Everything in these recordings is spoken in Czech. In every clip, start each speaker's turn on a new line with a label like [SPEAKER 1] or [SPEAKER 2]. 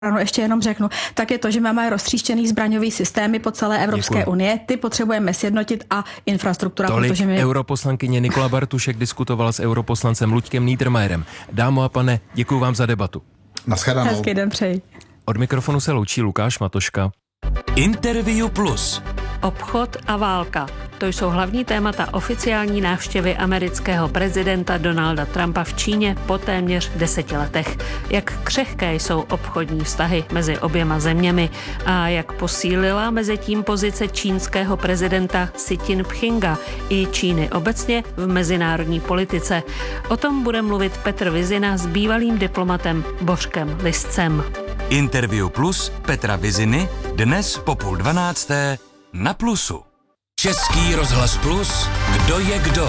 [SPEAKER 1] Ano, ještě jenom řeknu, tak je to, že máme roztříštěný zbraňový systémy po celé Evropské unie, ty potřebujeme sjednotit a infrastruktura.
[SPEAKER 2] Tolik europoslankyně Nikola Bartušek diskutovala s europoslancem Luďkem Niedermayerem. Dámo a pane, děkuji vám za debatu.
[SPEAKER 3] Naschledanou.
[SPEAKER 1] Hezký den přeji.
[SPEAKER 2] Od mikrofonu se loučí Lukáš Matoška.
[SPEAKER 4] Interview Plus.
[SPEAKER 5] Obchod a válka. To jsou hlavní témata oficiální návštěvy amerického prezidenta Donalda Trumpa v Číně po téměř 10 letech. Jak křehké jsou obchodní vztahy mezi oběma zeměmi a jak posílila mezitím pozice čínského prezidenta Xi Jinpinga i Číny obecně v mezinárodní politice. O tom bude mluvit Petr Vizina s bývalým diplomatem Bořkem Liscem.
[SPEAKER 4] Interview Plus Petra Viziny dnes po 11:30 na Plusu. Český rozhlas Plus, kdo je kdo?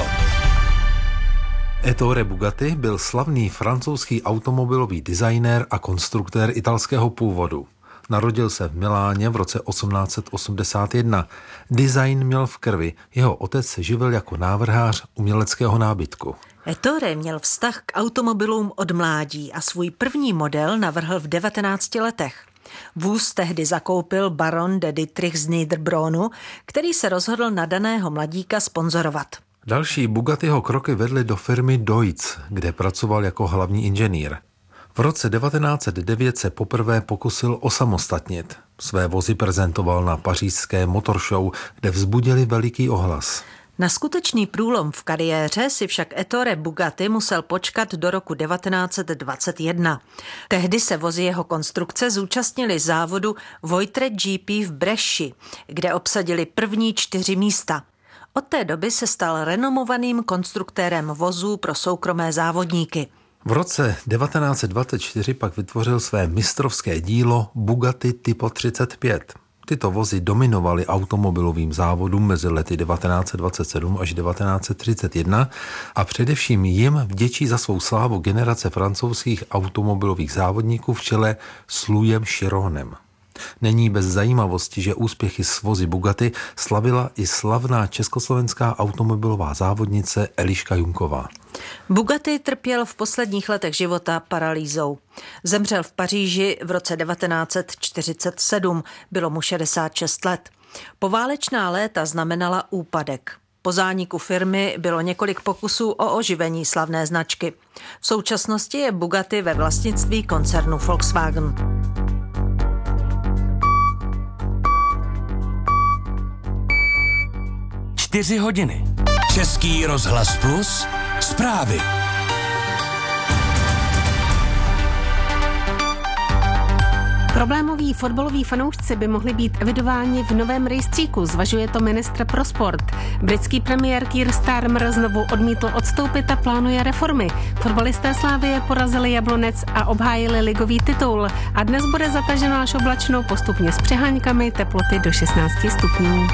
[SPEAKER 3] Ettore Bugatti byl slavný francouzský automobilový designér a konstruktér italského původu. Narodil se v Miláně v roce 1881. Design měl v krvi, jeho otec se živil jako návrhář uměleckého nábytku.
[SPEAKER 6] Ettore měl vztah k automobilům od mládí a svůj první model navrhl v 19 letech. Vůz tehdy zakoupil baron de Dietrich z Niederbronu, který se rozhodl nadaného mladíka sponzorovat.
[SPEAKER 3] Další Bugattiho kroky vedly do firmy Deutz, kde pracoval jako hlavní inženýr. V roce 1909 se poprvé pokusil osamostatnit. Své vozy prezentoval na pařížské Motor Show, kde vzbudili veliký ohlas.
[SPEAKER 6] Na skutečný průlom v kariéře si však Ettore Bugatti musel počkat do roku 1921. Tehdy se vozy jeho konstrukce zúčastnili závodu Voitre GP v Bresci, kde obsadili první 4 místa. Od té doby se stal renomovaným konstruktérem vozů pro soukromé závodníky.
[SPEAKER 3] V roce 1924 pak vytvořil své mistrovské dílo Bugatti Tipo 35. Tyto vozy dominovaly automobilovým závodům mezi lety 1927 až 1931 a především jim vděčí za svou slávu generace francouzských automobilových závodníků v čele s Louisem Chironem. Není bez zajímavosti, že úspěchy s vozy Bugatti slavila i slavná československá automobilová závodnice Eliška Junková.
[SPEAKER 6] Bugatti trpěl v posledních letech života paralýzou. Zemřel v Paříži v roce 1947, bylo mu 66 let. Poválečná léta znamenala úpadek. Po zániku firmy bylo několik pokusů o oživení slavné značky. V současnosti je Bugatti ve vlastnictví koncernu Volkswagen.
[SPEAKER 4] Čtyři hodiny. Český rozhlas Plus. Zprávy.
[SPEAKER 7] Problémoví fotbaloví fanoušci by mohli být evidováni v novém rejstříku, zvažuje to ministr pro sport. Britský premiér Keir Starmer znovu odmítl odstoupit a plánuje reformy. Fotbalisté Slavie porazili Jablonec a obhájili ligový titul. A dnes bude zataženo až oblačno, postupně s přeháňkami, teploty do 16 stupňů.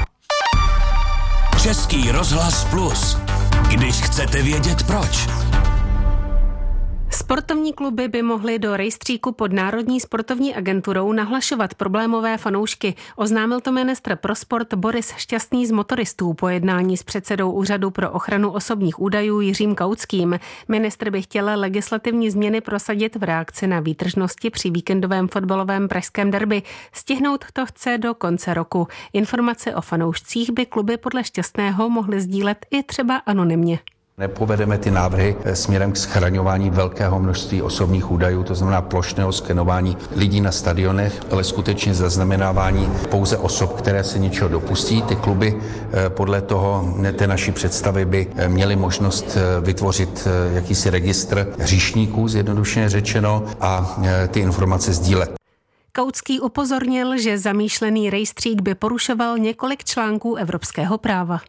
[SPEAKER 4] Český rozhlas Plus. Když chcete vědět proč.
[SPEAKER 7] Sportovní kluby by mohly do rejstříku pod Národní sportovní agenturou nahlašovat problémové fanoušky. Oznámil to ministr pro sport Boris Šťastný z motoristů po jednání s předsedou Úřadu pro ochranu osobních údajů Jiřím Kautským. Ministr by chtěl legislativní změny prosadit v reakci na výtržnosti při víkendovém fotbalovém pražském derby. Stihnout to chce do konce roku. Informace o fanoušcích by kluby podle Šťastného mohly sdílet i třeba anonymně.
[SPEAKER 8] Nepovedeme ty návrhy směrem k schraňování velkého množství osobních údajů, to znamená plošného skenování lidí na stadionech, ale skutečně zaznamenávání pouze osob, které se něčeho dopustí. Ty kluby podle toho té naší představy by měly možnost vytvořit jakýsi registr hříšníků, zjednodušeně řečeno, a ty informace sdílet.
[SPEAKER 7] Kautský upozornil, že zamýšlený rejstřík by porušoval několik článků evropského práva.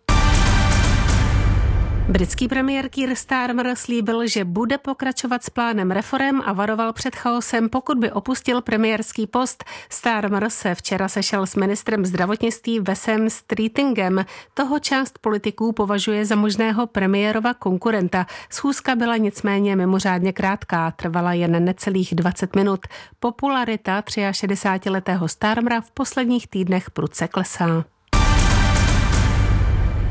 [SPEAKER 7] Britský premiér Keir Starmer slíbil, že bude pokračovat s plánem reforem a varoval před chaosem, pokud by opustil premiérský post. Starmer se včera sešel s ministrem zdravotnictví Wesem Streetingem. Toho část politiků považuje za možného premiérova konkurenta. Schůzka byla nicméně mimořádně krátká, trvala jen necelých 20 minut. Popularita 63letého Starmera v posledních týdnech prudce klesá.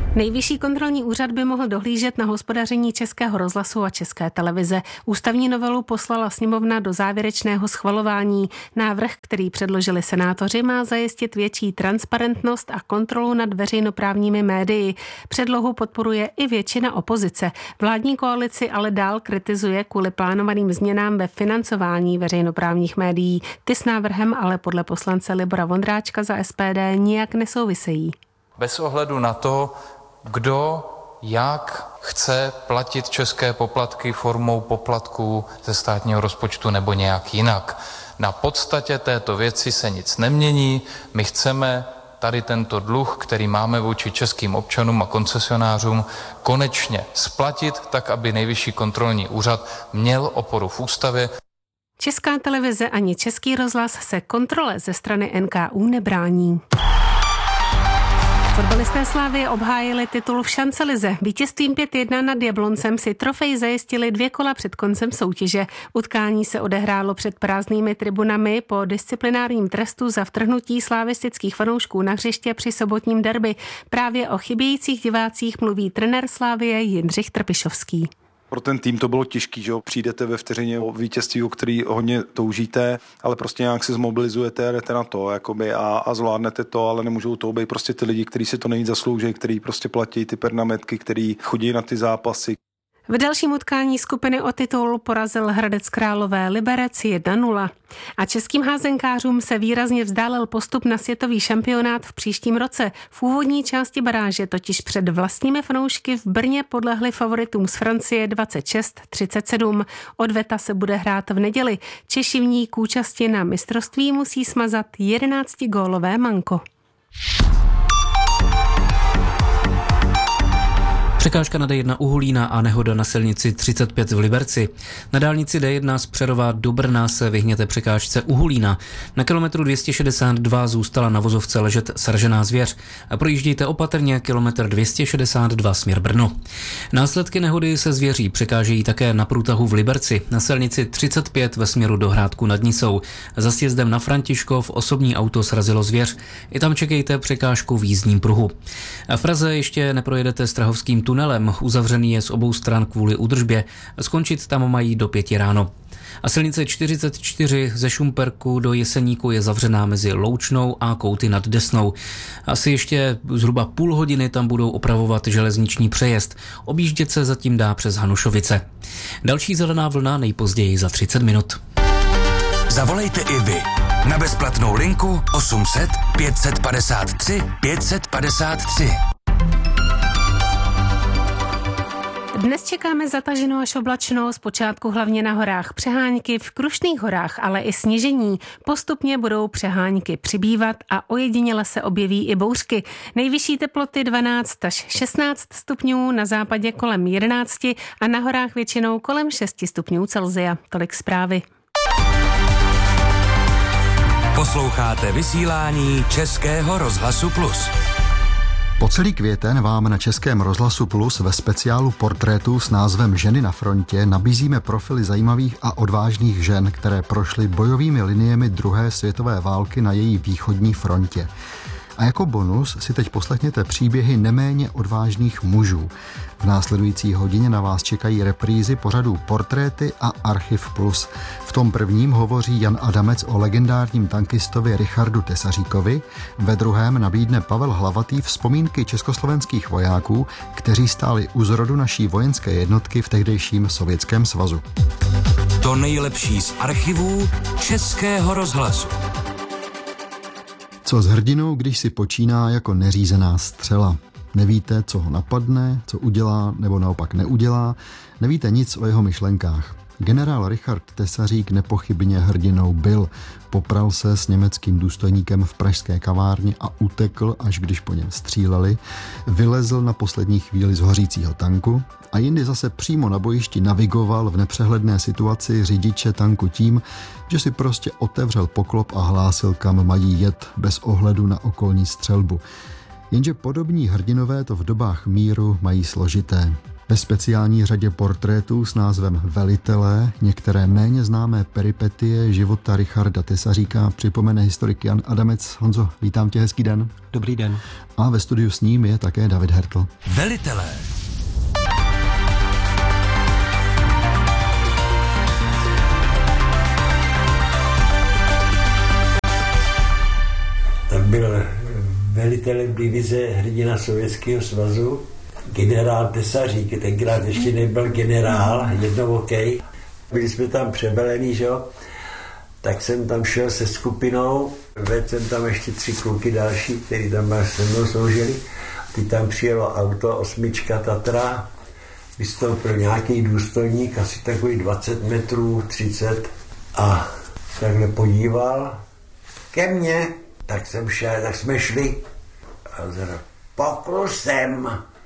[SPEAKER 7] Nejvyšší kontrolní úřad by mohl dohlížet na hospodaření Českého rozhlasu a České televize. Ústavní novelu poslala sněmovna do závěrečného schvalování. Návrh, který předložili senátoři, má zajistit větší transparentnost a kontrolu nad veřejnoprávními médii. Předlohu podporuje i většina opozice. Vládní koalici ale dál kritizuje kvůli plánovaným změnám ve financování veřejnoprávních médií. Ty s návrhem ale podle poslance Libora Vondráčka za SPD nijak nesouvisejí.
[SPEAKER 9] Bez ohledu na to, kdo jak chce platit české poplatky formou poplatků ze státního rozpočtu nebo nějak jinak. Na podstatě této věci se nic nemění. My chceme tady tento dluh, který máme vůči českým občanům a koncesionářům, konečně splatit, tak aby Nejvyšší kontrolní úřad měl oporu v ústavě.
[SPEAKER 7] Česká televize ani Český rozhlas se kontrole ze strany NKÚ nebrání. Fotbalisté Slavie obhájili titul v šancelize. Vítězstvím 5-1 nad Jabloncem si trofej zajistili 2 kola před koncem soutěže. Utkání se odehrálo před prázdnými tribunami po disciplinárním trestu za vtrhnutí slavistických fanoušků na hřiště při sobotním derby. Právě o chybějících divácích mluví trenér Slavie Jindřich Trpišovský.
[SPEAKER 10] Pro ten tým to bylo těžký, že přijdete ve vteřině o vítězství, o který hodně toužíte, ale prostě nějak se zmobilizujete, jdete na to jakoby a zvládnete to, ale nemůžou to být prostě ty lidi, kteří si to nejvíc zaslouží, kteří prostě platí ty pernametky, kteří chodí na ty zápasy.
[SPEAKER 7] V dalším utkání skupiny o titul porazil Hradec Králové Liberec 1-0. A českým házenkářům se výrazně vzdálil postup na světový šampionát v příštím roce. V úvodní části baráže totiž před vlastními fanoušky v Brně podlehli favoritům z Francie 26-37. Odveta se bude hrát v neděli. Češi v ní k účasti na mistrovství musí smazat 11gólové manko.
[SPEAKER 11] Překážka na D1 u Hulína a nehoda na silnici 35 v Liberci. Na dálnici D1 z Přerova do Brna se vyhněte překážce u Hulína. Na kilometru 262 zůstala na vozovce ležet sražená zvěř. A projíždějte opatrně kilometr 262 směr Brno. Následky nehody se zvěří překážejí také na průtahu v Liberci. Na silnici 35 ve směru do Hrádku nad Nisou. Za sjezdem na Františkov osobní auto srazilo zvěř. I tam čekejte překážku v jízdním pruhu. A v Praze ještě neprojedete Strahovským tunelem, uzavřený je z obou stran kvůli údržbě. Skončit tam mají do 5 ráno. A silnice 44 ze Šumperku do Jeseníku je zavřená mezi Loučnou a Kouty nad Desnou. Asi ještě zhruba půl hodiny tam budou opravovat železniční přejezd. Objíždět se zatím dá přes Hanušovice. Další zelená vlna nejpozději za 30 minut.
[SPEAKER 4] Zavolejte i vy na bezplatnou linku 800 553 553.
[SPEAKER 7] Dnes čekáme zataženo až oblačno, zpočátku hlavně na horách přehánky, v Krušných horách ale i sněžení. Postupně budou přehánky přibývat a ojediněle se objeví i bouřky. Nejvyšší teploty 12 až 16 stupňů, na západě kolem 11 a na horách většinou kolem 6 stupňů Celsia. Tolik zprávy.
[SPEAKER 4] Posloucháte vysílání Českého rozhlasu Plus.
[SPEAKER 12] Po celý květen vám na Českém rozhlasu Plus ve speciálu portrétu s názvem Ženy na frontě nabízíme profily zajímavých a odvážných žen, které prošly bojovými liniemi druhé světové války na její východní frontě. A jako bonus si teď poslechněte příběhy neméně odvážných mužů. V následující hodině na vás čekají reprízy pořadů Portréty a Archiv Plus. V tom prvním hovoří Jan Adamec o legendárním tankistovi Richardu Tesaříkovi, ve druhém nabídne Pavel Hlavatý vzpomínky československých vojáků, kteří stáli u zrodu naší vojenské jednotky v tehdejším Sovětském svazu.
[SPEAKER 4] To nejlepší z archivů Českého rozhlasu.
[SPEAKER 12] Co s hrdinou, když si počíná jako neřízená střela? Nevíte, co ho napadne, co udělá nebo naopak neudělá, nevíte nic o jeho myšlenkách. Generál Richard Tesařík nepochybně hrdinou byl. Popral se s německým důstojníkem v pražské kavárně a utekl, až když po něm stříleli. Vylezl na poslední chvíli z hořícího tanku a jindy zase přímo na bojišti navigoval v nepřehledné situaci řidiče tanku tím, že si prostě otevřel poklop a hlásil, kam mají jet, bez ohledu na okolní střelbu. Jenže podobní hrdinové to v dobách míru mají složité. Ve speciální řadě portrétů s názvem Velitelé některé méně známé peripetie života Richarda Tesaříka připomene historik Jan Adamec. Honzo, vítám tě, hezký den.
[SPEAKER 13] Dobrý den.
[SPEAKER 12] A ve studiu s ním je také David Hertl.
[SPEAKER 4] Velitelé.
[SPEAKER 14] Tak byl velitelem divize hrdina Sovětského svazu, generál Tesařík, tenkrát ještě nebyl generál, jednou OK. Byli jsme tam přebalení, že jo? Tak jsem tam šel se skupinou, vedl jsem tam ještě 3 kluky další, kteří tam se mnou sloužili. Teď tam přijelo auto, 8 Tatra, vystoupil nějaký důstojník, asi takový 20 metrů, 30 a takhle podíval ke mně. Tak jsem šel, tak jsme šli a poklusem.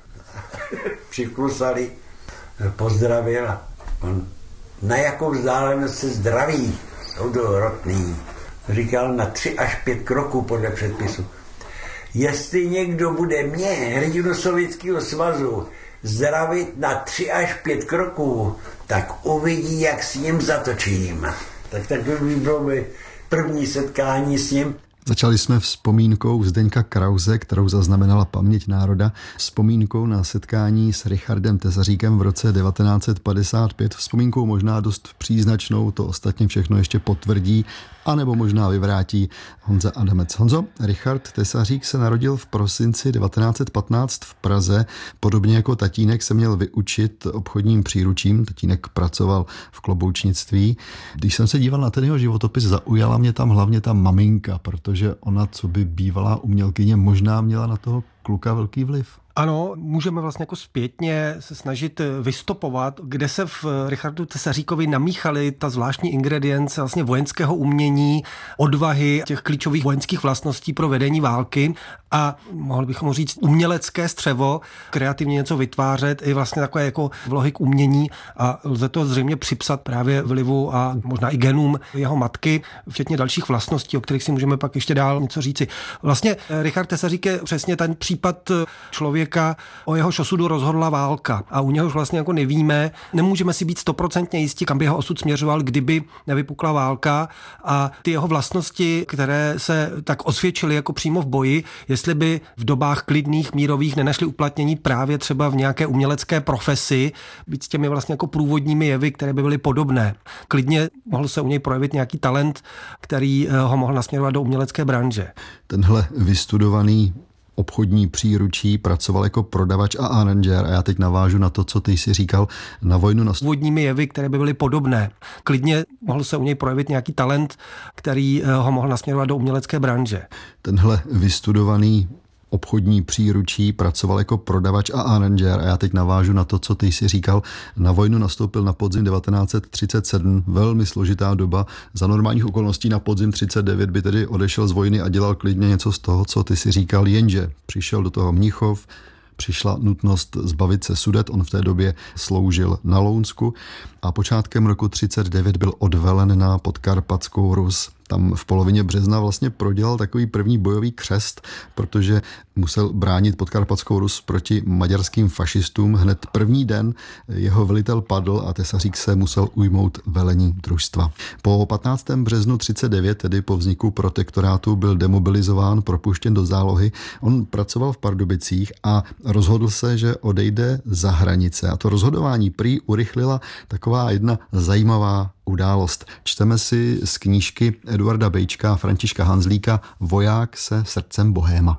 [SPEAKER 14] Přiklusali, pozdravil. On, na jakou vzdálenost se zdraví? Soudorotný. Říkal na 3 až 5 kroků podle předpisu. Jestli někdo bude mě, hrdinu Sovětského svazu, zdravit na 3 až 5 kroků, tak uvidí, jak s ním zatočím. Tak takový bylo první setkání s ním.
[SPEAKER 12] Začali jsme vzpomínkou Zdeňka Krause, kterou zaznamenala paměť národa, vzpomínkou na setkání s Richardem Tesaříkem v roce 1955, vzpomínkou možná dost příznačnou, to ostatně všechno ještě potvrdí, anebo možná vyvrátí Honza Adamec. Honzo, Richard Tesařík se narodil v prosinci 1915 v Praze. Podobně jako tatínek se měl vyučit obchodním příručím. Tatínek pracoval v kloboučnictví. Když jsem se díval na ten jeho životopis, zaujala mě tam hlavně ta maminka, protože ona, co by bývalá umělkyně, možná měla na toho kluka velký vliv.
[SPEAKER 13] Ano, můžeme vlastně jako zpětně se snažit vystopovat, kde se v Richardu Tesaříkovi namíchaly ta zvláštní ingredience vlastně vojenského umění, odvahy, těch klíčových vojenských vlastností pro vedení války a mohli bychom říct umělecké střevo, kreativně něco vytvářet i vlastně takové jako vlohy k umění a lze to zřejmě připsat právě vlivu a možná i genům jeho matky, včetně dalších vlastností, o kterých si můžeme pak ještě dál něco říci. Vlastně Richard Tesařík je přesně ten případ člověka, o jehož osudu rozhodla válka a u něhož vlastně jako nevíme, nemůžeme si být 100% jistí, kam by jeho osud směřoval, kdyby nevypukla válka a ty jeho vlastnosti, které se tak osvědčily jako přímo v boji, jestli by v dobách klidných, mírových nenašly uplatnění právě třeba v nějaké umělecké profesi, být s těmi vlastně jako průvodními jevy, které by byly podobné. Klidně mohl se u něj projevit nějaký talent, který ho mohl nasměrovat do umělecké branže.
[SPEAKER 12] Tenhle vystudovaný obchodní příručí, pracoval jako prodavač a aranžér a já teď navážu na to, co ty jsi říkal na vojnu na
[SPEAKER 13] vodními jevy, které by byly podobné. Klidně mohl se u něj projevit nějaký talent, který ho mohl nasměrovat do umělecké branže.
[SPEAKER 12] Tenhle vystudovaný obchodní příručí, pracoval jako prodavač a aranžér a já teď navážu na to, co ty jsi říkal. Na vojnu nastoupil na podzim 1937, velmi složitá doba. Za normálních okolností na podzim 39 by tedy odešel z vojny a dělal klidně něco z toho, co ty jsi říkal, jenže přišel do toho Mnichov, přišla nutnost zbavit se Sudet, on v té době sloužil na Lounsku a počátkem roku 39 byl odvelen na Podkarpatskou Rus. Tam v polovině března vlastně prodělal takový první bojový křest, protože musel bránit Podkarpatskou Rus proti maďarským fašistům. Hned první den jeho velitel padl a Tesařík se musel ujmout velení družstva. Po 15. březnu 39, tedy po vzniku protektorátu, byl demobilizován, propuštěn do zálohy. On pracoval v Pardubicích a rozhodl se, že odejde za hranice. A to rozhodování prý urychlila taková jedna zajímavá událost. Čteme si z knížky Eduarda Bejčka a Františka Hanzlíka Voják se srdcem bohéma.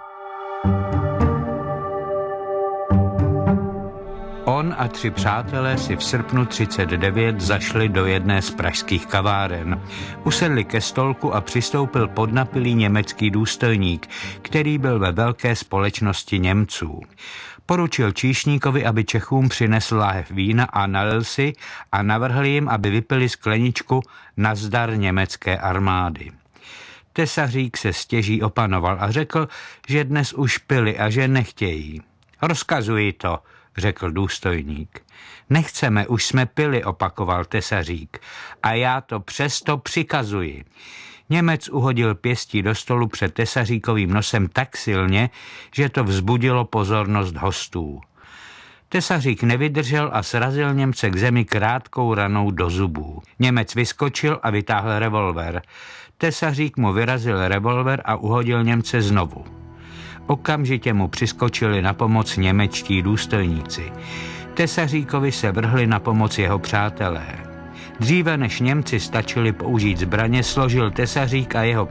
[SPEAKER 15] On a 3 přátelé si v srpnu 39 zašli do jedné z pražských kaváren. Usedli ke stolku a přistoupil podnapilý německý důstojník, který byl ve velké společnosti Němců. Poručil číšníkovi, aby Čechům přinesl láhev vína a nalil si a navrhl jim, aby vypili skleničku na zdar německé armády. Tesařík se stěží opanoval a řekl, že dnes už pili a že nechtějí. Rozkazuji to, řekl důstojník. Nechceme, už jsme pili, opakoval Tesařík. A já to přesto přikazuji. Němec uhodil pěstí do stolu před Tesaříkovým nosem tak silně, že to vzbudilo pozornost hostů. Tesařík nevydržel a srazil Němce k zemi krátkou ranou do zubů. Němec vyskočil a vytáhl revolver. Tesařík mu vyrazil revolver a uhodil Němce znovu. Okamžitě mu přiskočili na pomoc němečtí důstojníci. Tesaříkovi se vrhli na pomoc jeho přátelé. Dříve než Němci stačili použít zbraně, složil Tesařík a jeho